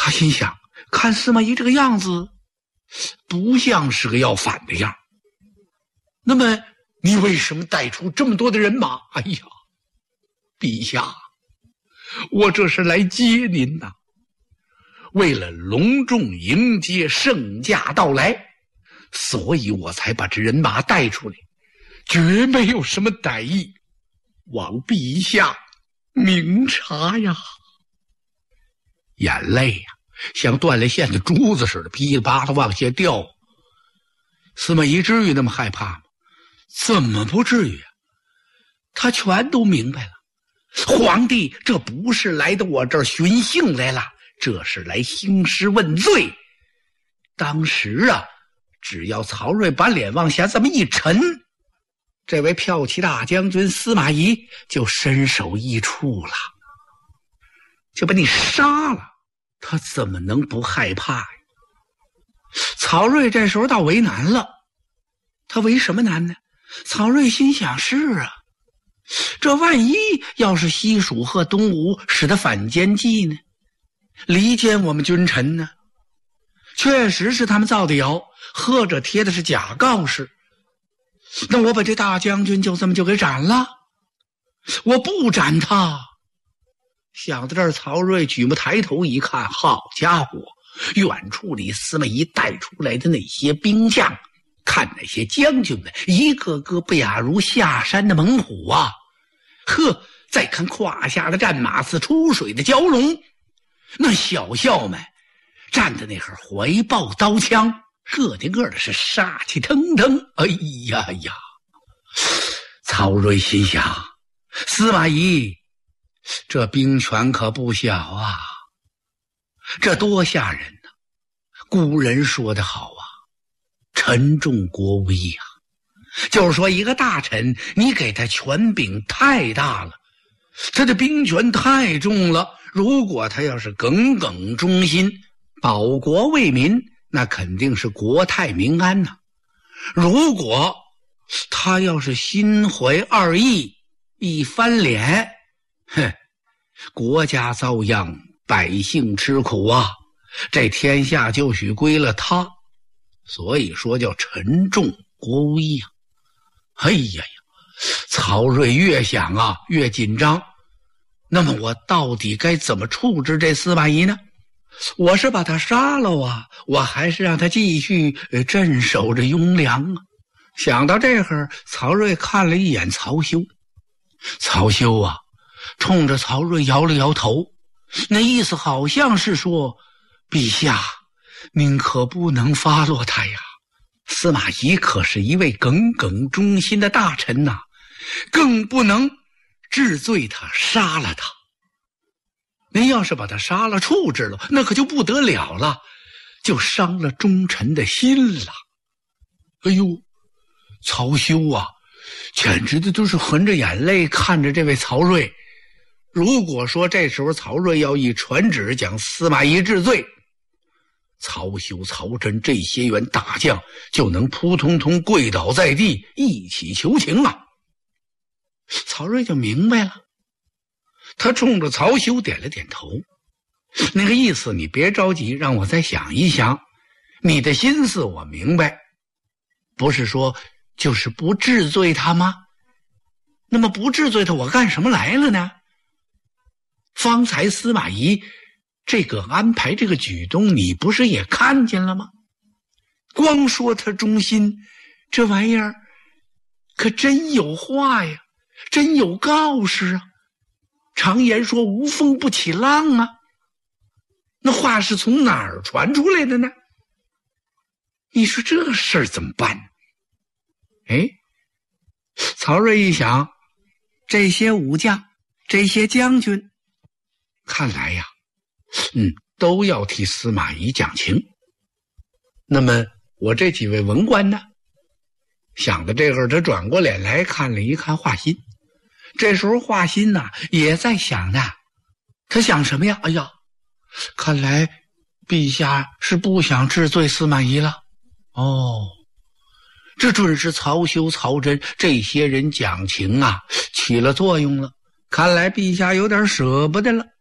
他心想，看司马懿这个样子，不像是个要反的样。那么你为什么带出这么多的人马？哎呀，陛下，我这是来接您呐，为了隆重迎接圣驾到来，所以我才把这人马带出来，绝没有什么歹意，望陛下明察呀。眼泪呀，像断了线的珠子似的噼里啪啦往下掉。司马懿至于那么害怕吗？怎么不至于啊？他全都明白了，皇帝这不是来到我这儿寻衅来了，这是来兴师问罪。当时啊，只要曹睿把脸往下这么一沉，这位骠骑大将军司马懿就身首异处了，就把你杀了，他怎么能不害怕呀？曹睿这时候倒为难了，他为什么难呢？曹睿心想，是啊，这万一要是西蜀和东吴使得反间计呢，离间我们君臣呢？确实是他们造的谣，或者贴的是假告示，那我把这大将军就这么就给斩了，我不斩他。想到这儿，曹睿举目抬头一看，好家伙，远处里司马懿带出来的那些兵将，看那些将军们一个个不亚如下山的猛虎啊！呵，再看胯下的战马似出水的蛟龙，那小校们站在那儿怀抱刀枪，个的个的是杀气腾腾。哎呀呀！曹睿心想，司马懿这兵权可不小啊，这多吓人呐！古人说得好啊，臣重国威啊，就是说一个大臣你给他权柄太大了，他的兵权太重了，如果他要是耿耿忠心，保国为民，那肯定是国泰民安呐。如果他要是心怀二意，一翻脸，哼，国家遭殃，百姓吃苦啊，这天下就许归了他。所以说叫臣重国威呀。哎呀呀，曹睿越想啊越紧张。那么我到底该怎么处置这司马懿呢？我是把他杀了啊，我还是让他继续镇守着雍凉啊？想到这会，曹睿看了一眼曹休。曹休啊，冲着曹睿摇了摇头，那意思好像是说，陛下您可不能发落他呀，司马懿可是一位耿耿忠心的大臣呐，更不能治罪他，杀了他。您要是把他杀了处置了，那可就不得了了，就伤了忠臣的心了。哎呦，曹休啊，简直的都是含着眼泪看着这位曹睿。如果说这时候曹睿要一传旨将司马懿治罪，曹休、曹真这些员大将就能扑通通跪倒在地，一起求情啊。曹睿就明白了，他冲着曹休点了点头，那个意思，你别着急，让我再想一想，你的心思我明白，不是说就是不治罪他吗？那么不治罪他，我干什么来了呢？方才司马懿这个安排这个举动，你不是也看见了吗？光说他忠心，这玩意儿可真有话呀，真有告示啊。常言说无风不起浪啊，那话是从哪儿传出来的呢？你说这事儿怎么办呢？哎，曹睿一想，这些武将，这些将军，看来呀，都要替司马懿讲情。那么我这几位文官呢？想到这会儿，他转过脸来看了一看华歆。这时候华歆呐也在想呢，他想什么呀？哎呀，看来陛下是不想治罪司马懿了。哦，这准是曹休、曹真这些人讲情啊起了作用了，看来陛下有点舍不得了。